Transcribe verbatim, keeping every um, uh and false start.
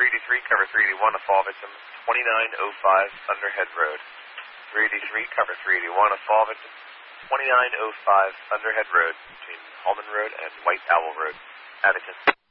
three eighty-three, cover three eighty-one, a fall victim, twenty-nine oh five Thunderhead Road. three eighty-three, cover three eighty-one, a fall victim, twenty-nine oh five Thunderhead Road, between Hallman Road and White Owl Road. Atherton.